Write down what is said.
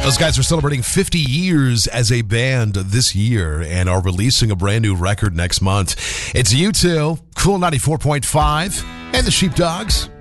Those guys are celebrating 50 years as a band this year and are releasing a brand new record next month. It's U2, Cool 94.5, and the Sheepdogs.